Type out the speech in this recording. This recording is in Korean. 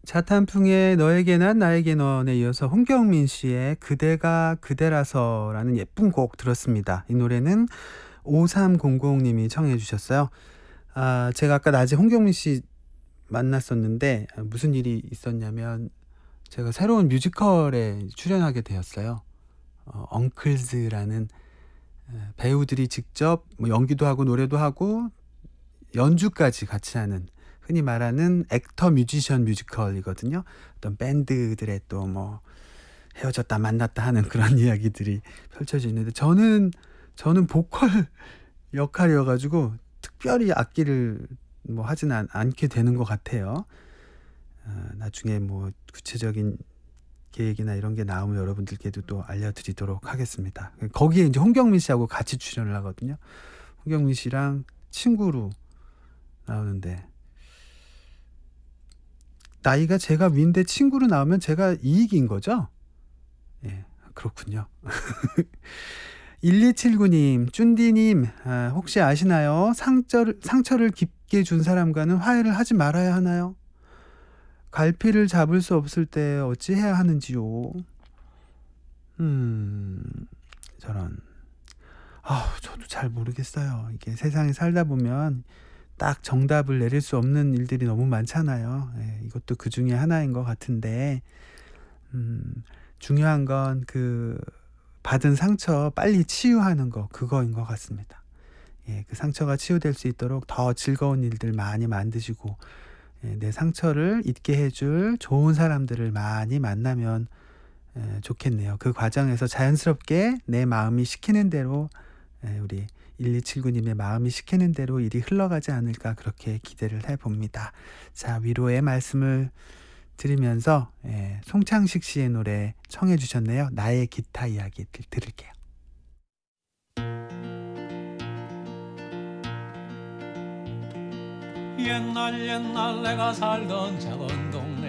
자탄풍의 너에게 난 나에게 넌에 이어서 홍경민 씨의 그대가 그대라서라는 예쁜 곡 들었습니다. 이 노래는 5300 님이 청해 주셨어요. 제가 아까 낮에 홍경민 씨 만났었는데 무슨 일이 있었냐면 제가 새로운 뮤지컬에 출연하게 되었어요. 엉클즈라는 배우들이 직접 뭐 연기도 하고 노래도 하고 연주까지 같이 하는 흔히 말하는 액터 뮤지션 뮤지컬이거든요. 어떤 밴드들의 또 뭐 헤어졌다 만났다 하는 그런 이야기들이 펼쳐지는데 저는 보컬 역할이어 가지고 특별히 악기를 뭐 하지는 않게 되는 것 같아요. 나중에 뭐 구체적인 계획이나 이런 게 나오면 여러분들께도 또 알려드리도록 하겠습니다. 거기에 이제 홍경민 씨하고 같이 출연을 하거든요. 홍경민 씨랑 친구로 나오는데 나이가 제가 위인데 친구로 나오면 제가 이익인 거죠? 예, 그렇군요. 1279님, 쭌디님, 혹시 아시나요? 상처를 깊게 준 사람과는 화해를 하지 말아야 하나요? 갈피를 잡을 수 없을 때 어찌해야 하는지요? 저런. 저도 잘 모르겠어요. 이게 세상에 살다 보면 딱 정답을 내릴 수 없는 일들이 너무 많잖아요. 예, 이것도 그 중에 하나인 것 같은데, 중요한 건 받은 상처 빨리 치유하는 거, 그거인 것 같습니다. 예, 그 상처가 치유될 수 있도록 더 즐거운 일들 많이 만드시고, 내 상처를 잊게 해줄 좋은 사람들을 많이 만나면 좋겠네요. 그 과정에서 자연스럽게 내 마음이 시키는 대로 우리 1279님의 마음이 시키는 대로 일이 흘러가지 않을까 그렇게 기대를 해봅니다. 자, 위로의 말씀을 들으면서 송창식 씨의 노래 청해 주셨네요. 나의 기타 이야기 들을게요. 옛날 내가 살던 작은 동네